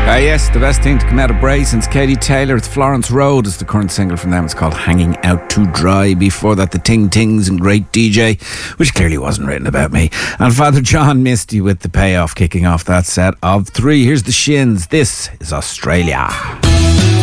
Yes, the best thing to come out of Bray since Katie Taylor. It's Florence Road is the current single from them. It's called Hanging Out to Dry. Before that, the Ting Tings and Great DJ, which clearly wasn't written about me. And Father John Misty with The Payoff, kicking off that set of 3. Here's the Shins. This is Australia.